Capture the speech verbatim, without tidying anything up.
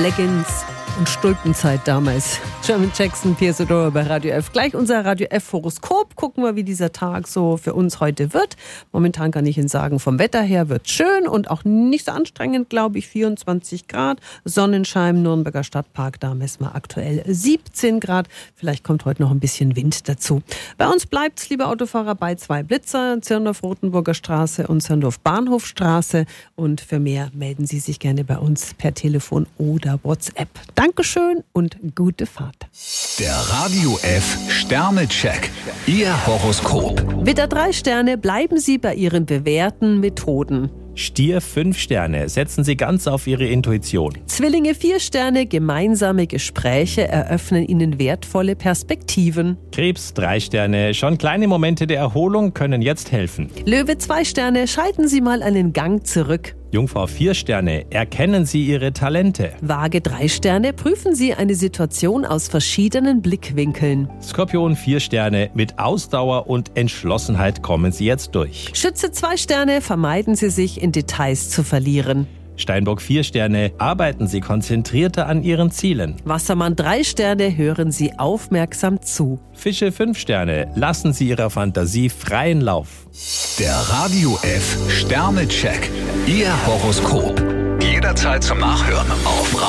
Leggings und Stulpenzeit damals. German Jackson, Piers Adora bei Radio F. Gleich unser Radio F-Horoskop. Gucken wir, wie dieser Tag so für uns heute wird. Momentan kann ich Ihnen sagen, vom Wetter her wird schön und auch nicht so anstrengend, glaube ich. vierundzwanzig Grad, Sonnenschein, Nürnberger Stadtpark, da messen wir aktuell siebzehn Grad. Vielleicht kommt heute noch ein bisschen Wind dazu. Bei uns bleibt's, liebe Autofahrer, bei zwei Blitzer, Zirndorf-Rotenburger Straße und Zirndorf-Bahnhofstraße. Und für mehr melden Sie sich gerne bei uns per Telefon oder WhatsApp. Dankeschön und gute Fahrt. Der Radio F Sternecheck. Ihr Horoskop. Widder drei Sterne, bleiben Sie bei Ihren bewährten Methoden. Stier fünf Sterne, setzen Sie ganz auf Ihre Intuition. Zwillinge vier Sterne, gemeinsame Gespräche eröffnen Ihnen wertvolle Perspektiven. Krebs drei Sterne, schon kleine Momente der Erholung können jetzt helfen. Löwe zwei Sterne, schalten Sie mal einen Gang zurück. Jungfrau vier Sterne, erkennen Sie Ihre Talente. Waage drei Sterne, prüfen Sie eine Situation aus verschiedenen Blickwinkeln. Skorpion vier Sterne, mit Ausdauer und Entschlossenheit kommen Sie jetzt durch. Schütze zwei Sterne, vermeiden Sie sich in Details zu verlieren. Steinbock vier Sterne, arbeiten Sie konzentrierter an Ihren Zielen. Wassermann drei Sterne, hören Sie aufmerksam zu. Fische fünf Sterne, lassen Sie Ihrer Fantasie freien Lauf. Der Radio F Sternecheck. Ihr Horoskop. Jederzeit zum Nachhören auf